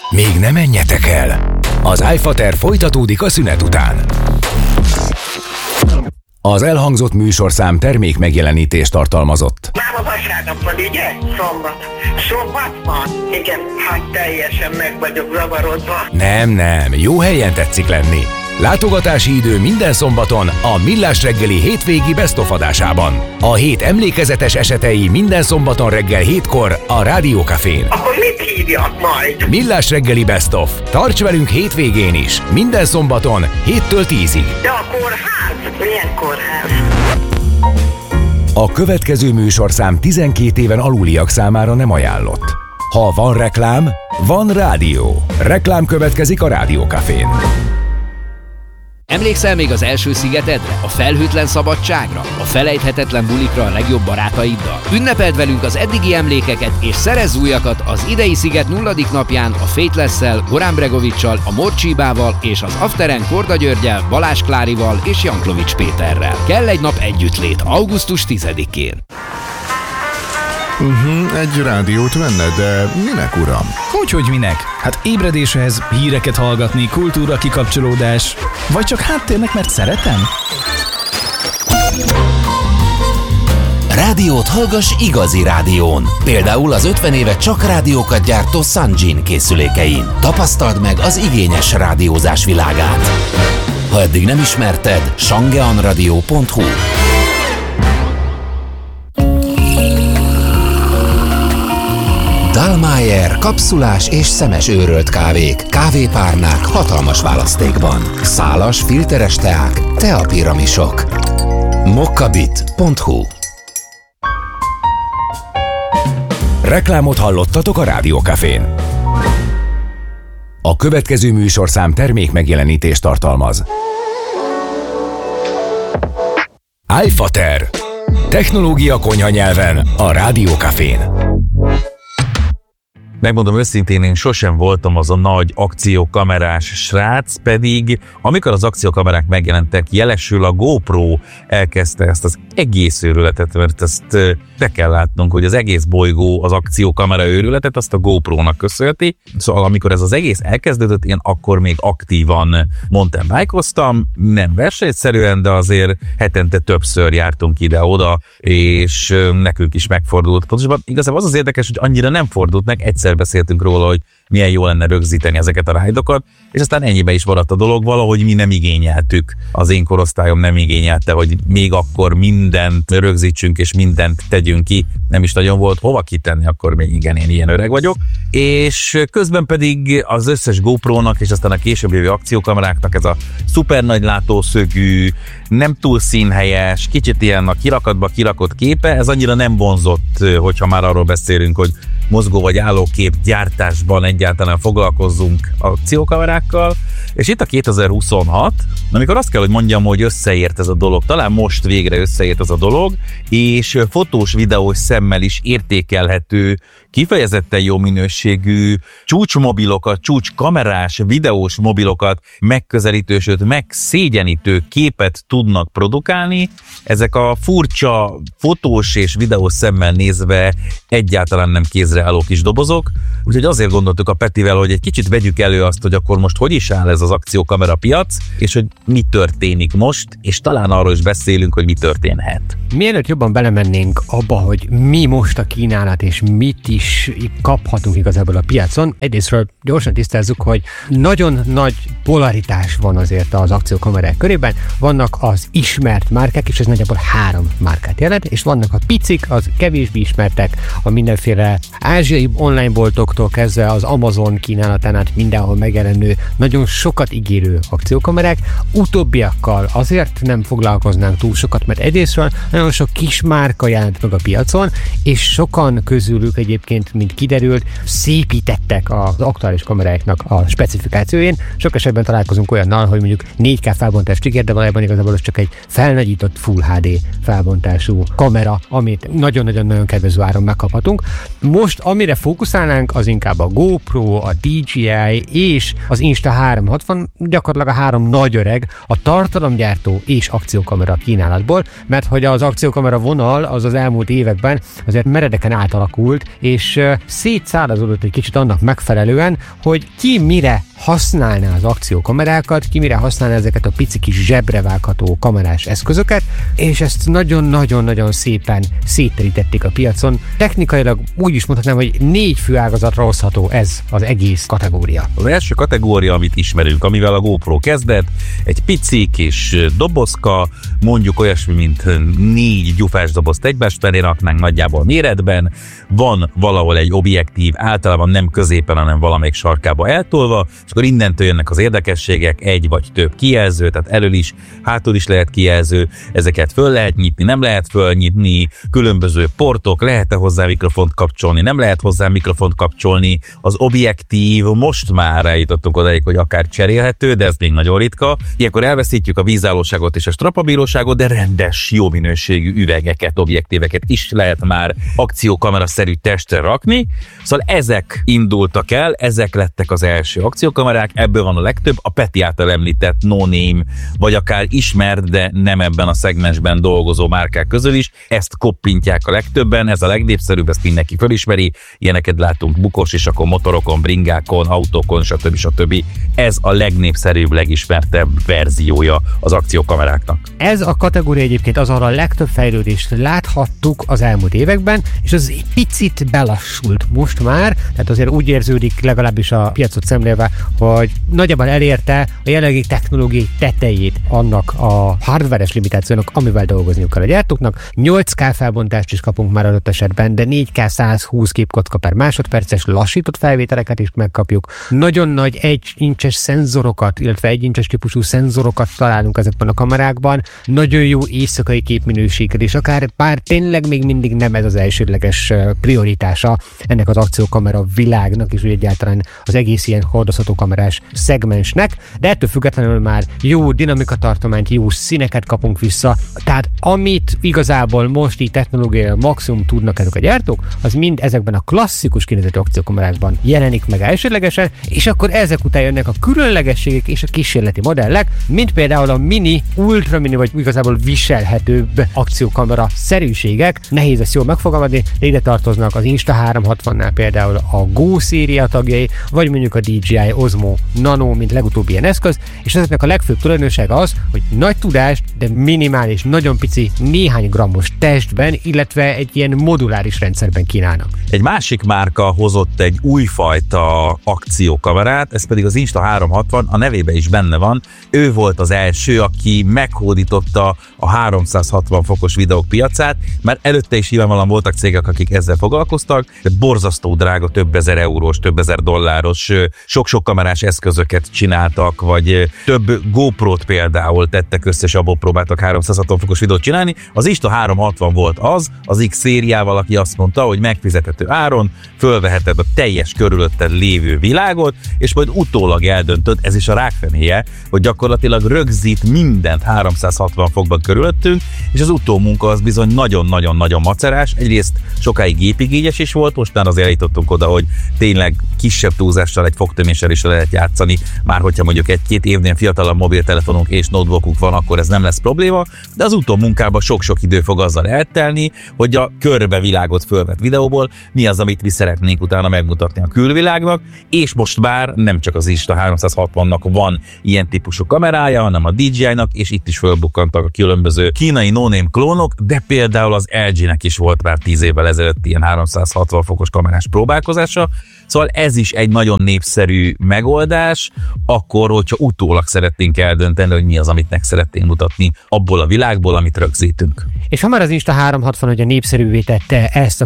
Még ne menjetek el! Az iFater folytatódik a szünet után. Az elhangzott műsorszám termék megjelenítést tartalmazott. Már a vasárnap van, ugye? Szombat van? Igen, hát teljesen meg vagyok zavarodva. Nem, jó helyen tetszik lenni. Látogatási idő minden szombaton a Millás reggeli hétvégi Best of adásában. A hét emlékezetes esetei minden szombaton reggel 7-kor a Rádió Cafén. Akkor mit hívjak majd? Millás reggeli Best of. Tarts velünk hétvégén is. Minden szombaton 7-től 10-ig. De a kórház? Milyen kórház? A következő műsorszám 12 éven aluliak számára nem ajánlott. Ha van reklám, van rádió. Reklám következik a Rádió Cafén. Emlékszel még az első szigetedre, a felhőtlen szabadságra, a felejthetetlen bulikra a legjobb barátaiddal? Ünnepeld velünk az eddigi emlékeket és szerezz újakat az idei sziget 0. napján a Faithless-szel, Goran Bregovic-sal, a Morcsibával és az Afteren Korda Györgyel, Balázs Klárival és Janklovics Péterrel. Kell egy nap együttlét augusztus 10-én. Egy rádiót venne, de minek, uram? Hogy minek? Hát ébredéshez híreket hallgatni, kultúra kikapcsolódás, vagy csak háttérnek, mert szeretem? Rádiót hallgass igazi rádión. Például az 50 éve csak rádiókat gyártó Sanjin készülékein. Tapasztald meg az igényes rádiózás világát. Ha eddig nem ismerted, shangeanradio.hu. Dallmayr kapszulás és szemes őrölt kávék, kávépárnák hatalmas választékban. Szálas, filteres teák, teapiramisok. mokkabit.hu. Reklámot hallottatok a Rádió Cafén. A következő műsorszám termék megjelenítést tartalmaz. iFater. Technológia konyha nyelven a Rádió Cafén. Megmondom őszintén, én sosem voltam az a nagy akciókamerás srác, pedig amikor az akciókamerák megjelentek, jelesül a GoPro elkezdte ezt az egész őrületet, mert ezt be kell látnunk, hogy az egész bolygó az akciókamera őrületet azt a GoPro-nak köszönheti. Szóval amikor ez az egész elkezdődött, én akkor még aktívan mountain bike-oztam, nem versenyszerűen, de azért hetente többször jártunk ide-oda, és nekünk is megfordult. Pontosabban igazából az érdekes, hogy annyira nem fordult meg, egyszer beszéltünk róla, hogy milyen jó lenne rögzíteni ezeket a rájdokat, és aztán ennyibe is maradt a dolog, valahogy mi nem igényeltük. Az én korosztályom nem igényelte, hogy még akkor mindent rögzítsünk és mindent tegyünk ki. Nem is nagyon volt hova kitenni, akkor még igen, én ilyen öreg vagyok. És közben pedig az összes GoPro-nak és aztán a később jövő akciókameráknak ez a szuper nagy látószögű, nem túl színhelyes, kicsit ilyen a kirakatba kirakott képe, ez annyira nem vonzott, hogyha már arról beszélünk, hogy mozgó vagy állókép gyártásban egyáltalán foglalkozzunk akciókamerákkal, és itt a 2026, amikor azt kell, hogy mondjam, hogy összeért ez a dolog, talán most végre összeért ez a dolog, és fotós, videós szemmel is értékelhető, kifejezetten jó minőségű csúcsmobilokat, csúcskamerás, videós mobilokat megközelítő, sőt megszégyenítő képet tudnak produkálni. Ezek a furcsa fotós és videós szemmel nézve egyáltalán nem kézre álló kis dobozok, úgyhogy azért gondoltuk a Petivel, hogy egy kicsit vegyük elő azt, hogy akkor most hogy is áll ez az akciókamera piac, és hogy mi történik most, és talán arról is beszélünk, hogy mi történhet. Mielőtt jobban belemennénk abba, hogy mi most a kínálat, és mit is kaphatunk igazából a piacon, egyrésztről gyorsan tisztázzuk, hogy nagyon nagy polaritás van azért az akciókamerák körében. Vannak az ismert márkák, és ez nagyjából 3 márkát jelent, és vannak a picik, az kevésbé ismertek, a mindenféle ázsiai online boltoktól kezdve az Amazon kínálatán át mindenhol megjelenő, nagyon sokat ígérő akciókamerák. Utóbbiakkal azért nem foglalkoznánk túl sokat, mert egyrésztről nagyon sok kis márka jelent meg a piacon, és sokan közülük egyébként, mint kiderült, szépítettek az aktuális kameráiknak a specifikációin. Sok esetben találkozunk olyannal, hogy mondjuk 4K felbontást ígér, de valójában igazából ez csak egy felnagyított Full HD felbontású kamera, amit nagyon-nagyon kedvező áron megkaphatunk. Most amire fókuszálnánk, az inkább a GoPro, a DJI és az Insta360, gyakorlatilag a 3 nagy öreg, a tartalomgyártó és akciókamera kínálatból, mert hogy az akciókamera vonal az elmúlt években azért meredeken átalakult, és és szétszárazódott egy kicsit annak megfelelően, hogy ki mire használná az akciókamerákat, ki mire használná ezeket a pici kis zsebre vágható kamerás eszközöket, és ezt nagyon-nagyon-nagyon szépen szétterítették a piacon. Technikailag úgy is mondhatnám, hogy 4 fő ágazatra osztható ez az egész kategória. Az első kategória, amit ismerünk, amivel a GoPro kezdett, egy pici kis dobozka, mondjuk olyasmi, mint 4 gyufás dobozt egymás mellé raknánk nagyjából méretben, van valahol egy objektív, általában nem középen, hanem valamelyik sarkába eltolva, és akkor innentől jönnek az érdekességek, egy vagy több kijelző, tehát elől is, hátul is lehet kijelző, ezeket föl lehet nyitni, nem lehet fölnyitni, különböző portok, lehet-e hozzá mikrofont kapcsolni, nem lehet hozzá mikrofont kapcsolni, az objektív most már eljutottunk odaig, hogy akár cserélhető, de ez még nagyon ritka. Ilyenkor elveszítjük a vízállóságot és a strapabíróságot, de rendes, jó minőségű üvegeket, objektíveket is lehet már akciókamera-szerű testre rakni. Szóval ezek indultak el, ezek lettek az első akciókamerák, ebből van a legtöbb, a Peti által említett no-name, vagy akár ismert, de nem ebben a szegmensben dolgozó márkák közül is. Ezt koppintják a legtöbben, ez a legnépszerűbb, ezt mindenki fölismeri, ilyeneket látunk bukós és akkor motorokon, bringákon, autókon, stb. Ez a legnépszerűbb, legismertebb verziója az akciókameráknak. Ez a kategória egyébként az, ahol a legtöbb fejlődést láthattuk az elmúlt években, és az egy picit belassult most már, tehát azért úgy érződik legalábbis a piacot szemlélve, hogy nagyjából elérte a jelenlegi technológiai tetejét annak a hardveres limitációnak, amivel dolgozniuk kell a gyártóknak. 8K felbontást is kapunk már adott esetben, de 4K 120 képkocka per másodperces lassított felvételeket is megkapjuk. Nagyon nagy 1 incses szenzorokat, illetve 1 incses típusú szenzorokat találunk ezekben a kamerákban. Nagyon jó éjszakai képminőséget, és akár bár tényleg még mindig nem ez az elsődleges prioritása ennek az akciókamera világnak, és úgy egyáltalán az egész ilyen hordozható kamerás szegmensnek, de ettől függetlenül már jó dinamikatartományt, jó színeket kapunk vissza, tehát amit igazából most így technológiai maximum tudnak ezek a gyártók, az mind ezekben a klasszikus kinézetű akciókamerákban jelenik meg elsődlegesen, és akkor ezek után jönnek a különlegességek és a kísérleti modellek, mint például a mini, ultra mini, vagy igazából viselhetőbb akciókamera szerűségek. Nehéz ezt jól megfogalmazni, de ide tartoznak az Insta360-nál például a Go széria tagjai, vagy mondjuk a DJI Osmo Nano, mint legutóbbi ilyen eszköz, és ezeknek a legfőbb tulajdonsága az, hogy nagy tudást, de minimális, nagyon pici, néhány grammos testben, illetve egy ilyen moduláris rendszerben kínálnak. Egy másik márka hozott egy újfajta akciókamerát, ez pedig az Insta360, a nevében is benne van. Ő volt az első, aki meghódította a 360 fokos videók piacát, mert előtte is nyilvánvalóan voltak cégek, akik ezzel foglalkoztak, de borzasztó drága, több ezer eurós, több ezer dolláros, sok-sok kamerás eszközöket csináltak, vagy több GoPro-t például tettek össze, és abból próbáltak 360 fokos videót csinálni. Az Insta360 volt az X szériával, aki azt mondta, hogy megfizethető áron fölveheted a teljes körülötted lévő világot, és majd utólag eldöntöd, ez is a rákfenéje, hogy gyakorlatilag rögzít mindent 360 fokban körülöttünk, és az utómunka az bizony nagyon-nagyon-nagyon macerás. Egyrészt sokáig gépigényes is volt, most már azért eljutottunk oda, hogy tényleg kisebb túlzással egy fogtöméssel is lehet játszani, már hogyha mondjuk 1-2 évnél fiatalabb mobiltelefonunk és notebookunk van, akkor ez nem lesz probléma, de az utómunkában sok-sok idő fog azzal eltelni, hogy a körbevilágot fölvett videóból mi az, amit mi szeretnénk utána megmutatni a külvilágnak, és most már nem csak az Insta360-nak van ilyen típusú kamerája, hanem a DJI-nak, és itt is fölbukkantak a különböző kínai no-name klónok, de például az LG-nek is volt már 10 évvel ezelőtt ilyen 360 fokos kamerás próbálkozása. Szóval ez is egy nagyon népszerű megoldás, akkor, hogyha utólag szeretnénk eldönteni, hogy mi az, amit meg szeretnénk mutatni abból a világból, amit rögzítünk. És ha már az Insta360 ugye népszerűvé tette ezt a